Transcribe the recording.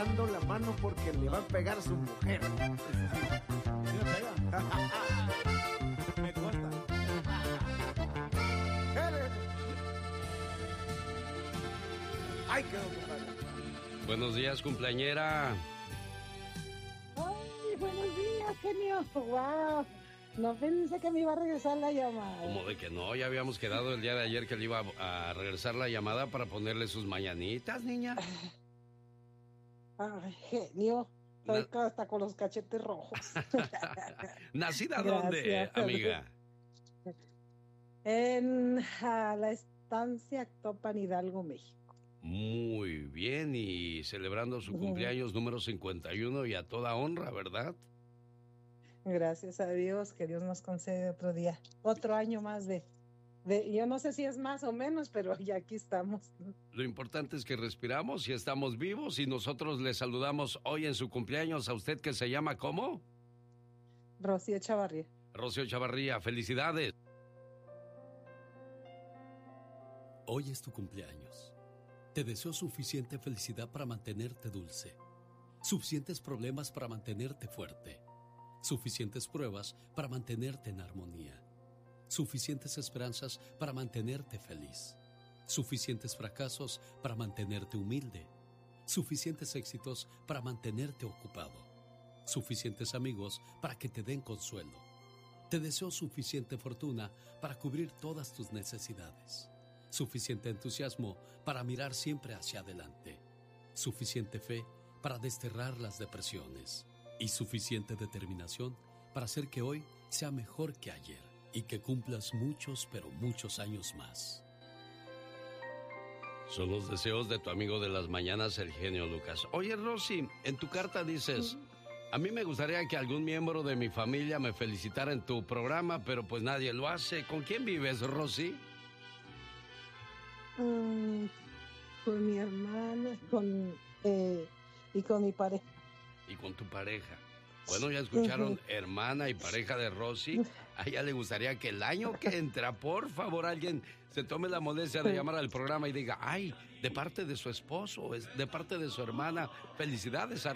levantando la mano porque le va a pegar a su mujer. ¿Sí me pega? Me cuesta. ¡Ay, quedó, compadre! Buenos días, cumpleañera. Ay, buenos días, genio. Wow. No pensé que me iba a regresar la llamada. ¿Cómo de que no? Ya habíamos quedado el día de ayer que le iba a regresar la llamada para ponerle sus mañanitas, niña. Ay, genio. Estoy hasta con los cachetes rojos. ¿Nacida dónde, amiga? En la estancia Actopan, Hidalgo, México. Muy bien, y celebrando su cumpleaños número 51 y a toda honra, ¿verdad? Gracias a Dios, que Dios nos concede otro día, otro año más de yo no sé si es más o menos, pero ya aquí estamos. Lo importante es que respiramos y estamos vivos, y nosotros le saludamos hoy en su cumpleaños a usted, que se llama ¿cómo? Rocío Chavarría. Rocío Chavarría, felicidades. Hoy es tu cumpleaños. Te deseo suficiente felicidad para mantenerte dulce, suficientes problemas para mantenerte fuerte, suficientes pruebas para mantenerte en armonía, suficientes esperanzas para mantenerte feliz, suficientes fracasos para mantenerte humilde, suficientes éxitos para mantenerte ocupado, suficientes amigos para que te den consuelo. Te deseo suficiente fortuna para cubrir todas tus necesidades, suficiente entusiasmo para mirar siempre hacia adelante, suficiente fe para desterrar las depresiones y suficiente determinación para hacer que hoy sea mejor que ayer y que cumplas muchos, pero muchos años más. Son los deseos de tu amigo de las mañanas, el genio Lucas. Oye, Rosy, en tu carta dices: a mí me gustaría que algún miembro de mi familia me felicitara en tu programa, pero pues nadie lo hace. ¿Con quién vives, Rosy? Con mi hermana, y con mi pareja. Y con tu pareja. Bueno, ya escucharon, hermana y pareja de Rosy. A ella le gustaría que el año que entra, por favor, alguien se tome la molestia de llamar al programa y diga: ay, de parte de su esposo, de parte de su hermana, felicidades a